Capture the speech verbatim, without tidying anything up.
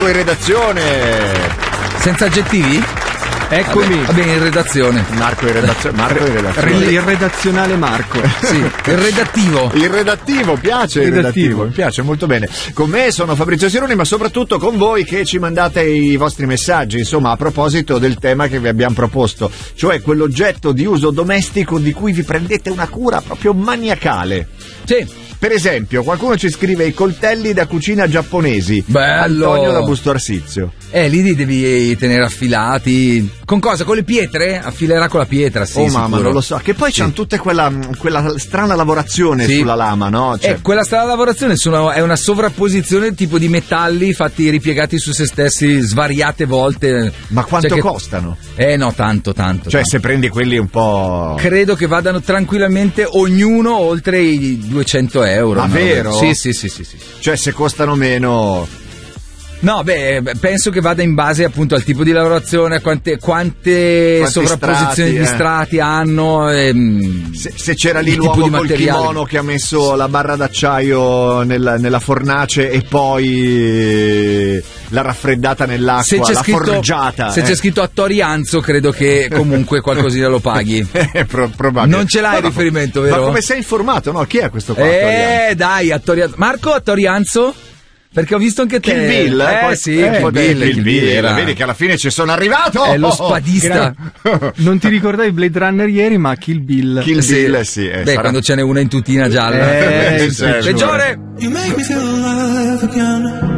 in redazione. Senza aggettivi? Eccomi. Va bene, in redazione. Marco in redazione. Marco in redazione. Il redazionale Marco. Sì, il redattivo. Il redattivo, piace il redattivo. Redattivo. Mi piace molto bene. Con me sono Fabrizio Sironi, ma soprattutto con voi che ci mandate i vostri messaggi, insomma, a proposito del tema che vi abbiamo proposto, cioè quell'oggetto di uso domestico di cui vi prendete una cura proprio maniacale. Sì. Per esempio, qualcuno ci scrive i coltelli da cucina giapponesi. Bello. Antonio da Busto Arsizio. Eh, lì li devi tenere affilati. Con cosa? Con le pietre? Affilerà con la pietra, sì. Oh mamma, sicuro. non lo so. Che poi Sì. c'hanno tutta quella, quella strana lavorazione Sì. sulla lama, no? Cioè, Eh, quella strana lavorazione sono, è una sovrapposizione tipo di metalli fatti ripiegati su se stessi svariate volte. ma quanto Cioè che- costano? Eh no, tanto, tanto. Cioè, tanto. se prendi quelli un po'... Credo che vadano tranquillamente ognuno oltre i duecento euro. Ma no? vero? Sì, sì, sì, sì, sì. Cioè, se costano meno... No, beh, penso che vada in base appunto al tipo di lavorazione, a quante, quante Quanti sovrapposizioni strati, di eh. strati hanno. ehm, Se, se c'era lì il tipo l'uomo di col materiale. kimono che ha messo la barra d'acciaio nella, nella fornace e poi l'ha raffreddata nell'acqua, Se c'è l'ha scritto, forgiata. se eh. c'è scritto a Torianzo, credo che comunque qualcosina lo paghi. Eh, pro- probabile. Non ce l'hai il No, riferimento, ma vero? come sei informato? No, chi è questo qua? Toriano? Eh, dai, a Torianzo. Marco, a Torianzo? Perché ho visto anche te. Kill Bill? Eh, Poi- sì, eh, Kill beh, Bill, Kill Kill Bill, Bill era- vedi che alla fine ci sono arrivato. È lo spadista. Non ti ricordavi Blade Runner ieri, ma Kill Bill. Kill Sì. Bill, sì. eh, Beh, sarà- quando ce n'è una in tutina gialla. Eh, sì, Peggiore! You make me feel alive again.